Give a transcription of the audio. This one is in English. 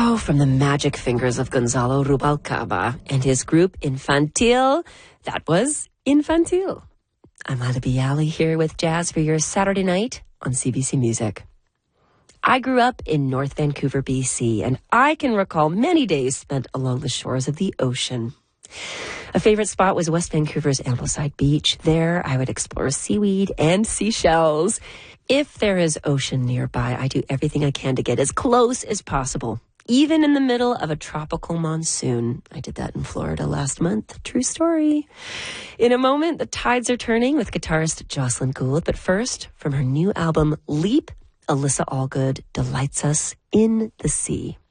Oh, from the magic fingers of Gonzalo Rubalcaba and his group Infantil, that was Infantil. I'm Alibi Ali here with Jazz for your Saturday night on CBC Music. I grew up in North Vancouver, BC, and I can recall many days spent along the shores of the ocean. A favorite spot was West Vancouver's Ambleside Beach. There, I would explore seaweed and seashells. If there is ocean nearby, I do everything I can to get as close as possible, even in the middle of a tropical monsoon. I did that in Florida last month. True story. In a moment, the tides are turning with guitarist Jocelyn Gould. But first, from her new album, Leap, Alyssa Allgood delights us in the sea.